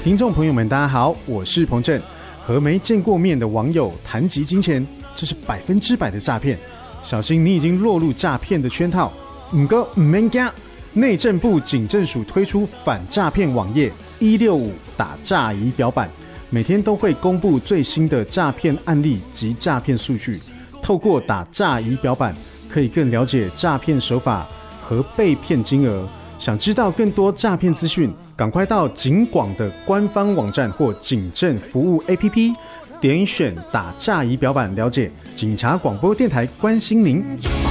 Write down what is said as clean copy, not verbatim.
听众朋友们，大家好，我是彭震。和没见过面的网友谈及金钱，这是100%的诈骗，小心你已经落入诈骗的圈套。不过不免怕，内政部警政署推出反诈骗网页165打诈仪表板，每天都会公布最新的诈骗案例及诈骗数据。透过打诈仪表板，可以更了解诈骗手法和被骗金额。想知道更多诈骗资讯，赶快到警广的官方网站或警政服务 APP， 点选打诈仪表板了解。警察广播电台关心您。